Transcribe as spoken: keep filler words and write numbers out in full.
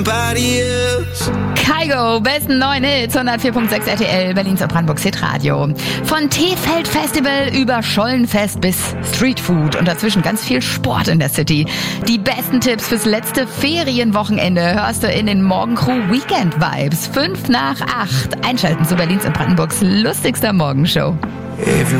Kygo, besten neuen Hits, hundertvier Komma sechs R T L, Berlins und Brandenburgs Hitradio. Von Teefeld Festival über Schollenfest bis Streetfood und dazwischen ganz viel Sport in der City. Die besten Tipps fürs letzte Ferienwochenende hörst du in den Morgencrew Weekend Vibes. Fünf nach acht. Einschalten zu Berlins und Brandenburgs lustigster Morgenshow.